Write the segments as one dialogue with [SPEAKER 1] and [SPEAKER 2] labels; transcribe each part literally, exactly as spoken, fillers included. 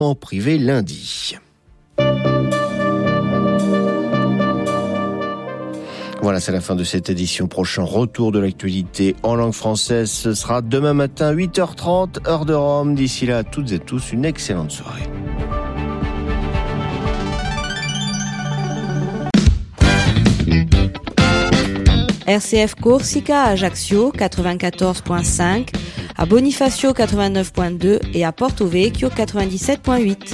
[SPEAKER 1] en privé lundi. Voilà, c'est la fin de cette édition. Prochain retour de l'actualité en langue française, ce sera demain matin, huit heures trente, heure de Rome. D'ici là, à toutes et tous, une excellente soirée.
[SPEAKER 2] R C F Corsica à Ajaccio quatre-vingt-quatorze virgule cinq, à Bonifacio quatre-vingt-neuf virgule deux et à Porto Vecchio quatre-vingt-dix-sept virgule huit.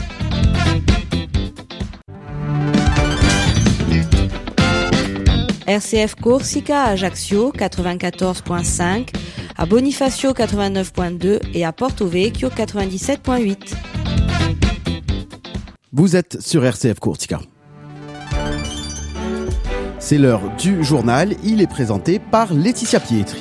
[SPEAKER 2] R C F Corsica à Ajaccio quatre-vingt-quatorze virgule cinq, à Bonifacio quatre-vingt-neuf virgule deux et à Porto Vecchio quatre-vingt-dix-sept virgule huit.
[SPEAKER 3] Vous êtes sur R C F Corsica. C'est l'heure du journal, il est présenté par Laetitia Pietri.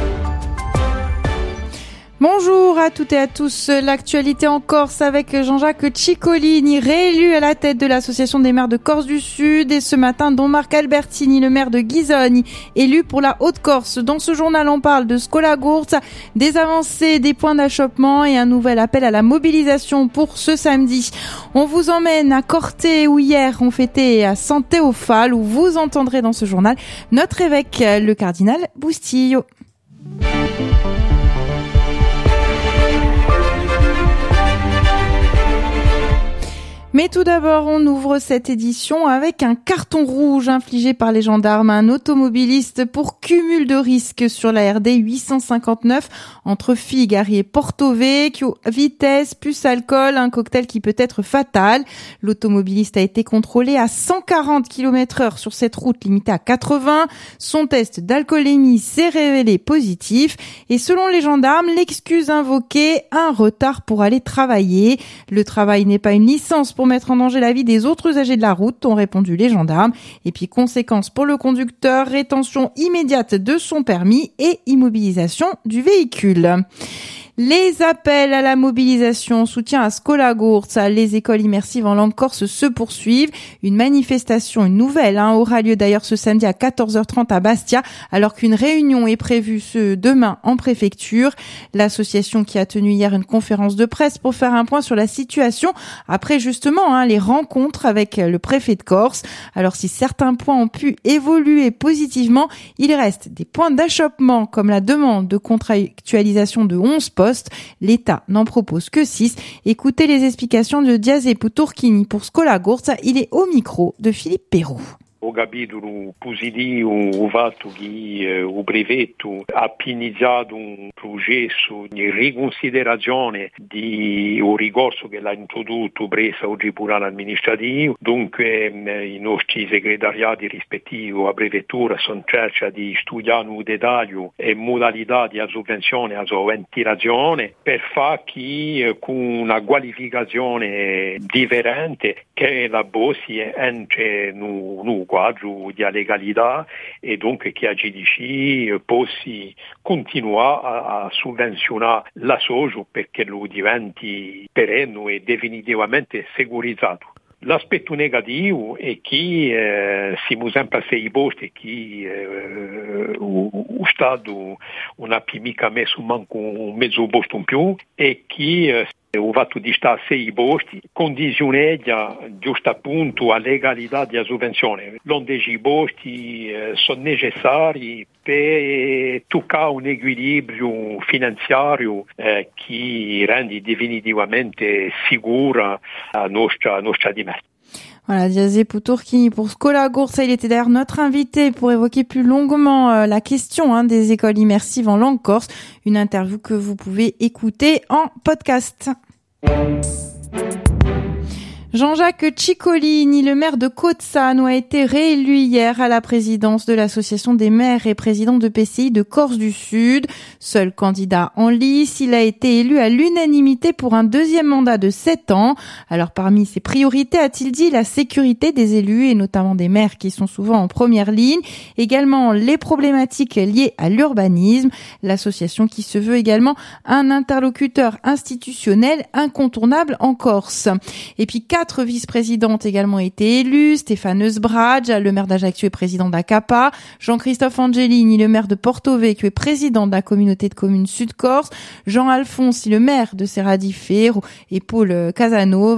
[SPEAKER 4] Bonjour à toutes et à tous. L'actualité en Corse avec Jean-Jacques Ciccolini, réélu à la tête de l'association des maires de Corse du Sud. Et ce matin, Don Marc Albertini, le maire de Ghisoni, élu pour la Haute-Corse. Dans ce journal, on parle de Scolagurza, des avancées, des points d'achoppement et un nouvel appel à la mobilisation pour ce samedi. On vous emmène à Corté où hier on fêtait à San Théophale, où vous entendrez dans ce journal notre évêque, le cardinal Bustillo. Mais tout d'abord, on ouvre cette édition avec un carton rouge infligé par les gendarmes à un automobiliste pour cumul de risques sur la R D huit cent cinquante-neuf entre Figari et Porto Vecchio. Vitesse plus alcool, un cocktail qui peut être fatal. L'automobiliste a été contrôlé à cent quarante kilomètres heure sur cette route limitée à quatre-vingts. Son test d'alcoolémie s'est révélé positif. Et selon les gendarmes, l'excuse invoquée, un retard pour aller travailler. Le travail n'est pas une licence pour mettre en danger la vie des autres usagers de la route, ont répondu les gendarmes. Et puis, conséquence pour le conducteur, rétention immédiate de son permis et immobilisation du véhicule. Les appels à la mobilisation en soutien à Scolagurza, les écoles immersives en langue corse se poursuivent. Une manifestation, une nouvelle, hein, aura lieu d'ailleurs ce samedi à quatorze heures trente à Bastia, alors qu'une réunion est prévue ce demain en préfecture. L'association qui a tenu hier une conférence de presse pour faire un point sur la situation après justement hein, les rencontres avec le préfet de Corse. Alors si certains points ont pu évoluer positivement, il reste des points d'achoppement comme la demande de contractualisation de onze postes. L'État n'en propose que six. Écoutez les explications de Diazepu Turchini pour Scolagurza. Il est au micro de Philippe Perrault.
[SPEAKER 5] Ho capito positivo o fatto che o prefetto ha iniziato un processo di riconsiderazione di un ricorso che l'ha introdotto presso il tribunale amministrativo. Dunque i nostri segretariati rispettivi a prefettura sono cerca di studiare un dettaglio e modalità di sovvenzione a ventilazione per far che con una qualificazione differente che la bossi entre no quadro di legalità e dunque che a G D C possa continuare a, a sovvenzionare la socio perché lo diventi perenne e definitivamente securizzato. L'aspetto negativo è che eh, siamo sempre a sei posti che eh, lo Stato non ha più mica messo manco un mezzo posto in più e che eh, o fatto di stare a sei posti condizioneggia giusto appunto a legalità della sovvenzione. L'onde i posti eh, sono necessari per toccare un equilibrio finanziario eh, che rende definitivamente sicura la nostra, nostra dimessa.
[SPEAKER 4] Voilà, Diazepu Turchini pour Scolagurza. Il était d'ailleurs notre invité pour évoquer plus longuement euh, la question hein, des écoles immersives en langue corse. Une interview que vous pouvez écouter en podcast. Jean-Jacques Ciccolini, le maire de Cozzano, a été réélu hier à la présidence de l'association des maires et présidents de P C I de Corse du Sud. Seul candidat en lice, il a été élu à l'unanimité pour un deuxième mandat de sept ans. Alors parmi ses priorités, a-t-il dit la sécurité des élus et notamment des maires qui sont souvent en première ligne. Également les problématiques liées à l'urbanisme. L'association qui se veut également un interlocuteur institutionnel incontournable en Corse. Et puis Quatre vice-présidentes également été élues. Stéphane Eusbradge, le maire d'Ajaccio et président d'Acapa. Jean-Christophe Angelini, le maire de Porto Vecchio et président de la communauté de communes Sud-Corse. Jean Alfonsi, le maire de Serradifero et Paul Casano,